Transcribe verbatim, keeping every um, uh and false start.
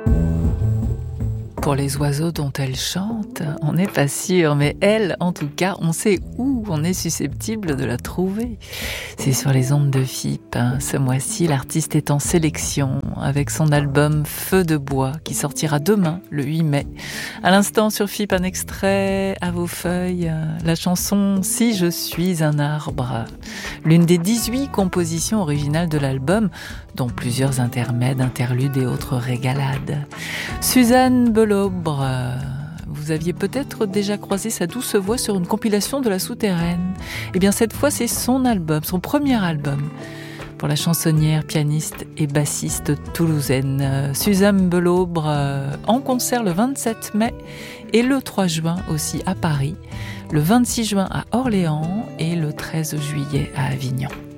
Pour les oiseaux dont elle chante, on n'est pas sûr, mais elle, en tout cas, on sait où on est susceptible de la trouver. C'est sur les ondes de F I P. Ce mois-ci, l'artiste est en sélection avec son album Feu de bois qui sortira demain, le huit mai. À l'instant, sur F I P, un extrait à vos feuilles, la chanson « Si je suis un arbre », l'une des dix-huit compositions originales de l'album, dont plusieurs intermèdes, interludes et autres régalades. Suzanne Belaubre, vous aviez peut-être déjà croisé sa douce voix sur une compilation de La Souterraine. Eh bien cette fois c'est son album, son premier album, pour la chansonnière, pianiste et bassiste toulousaine. Suzanne Belaubre en concert le vingt-sept mai et le trois juin aussi à Paris, le vingt-six juin à Orléans et le treize juillet à Avignon.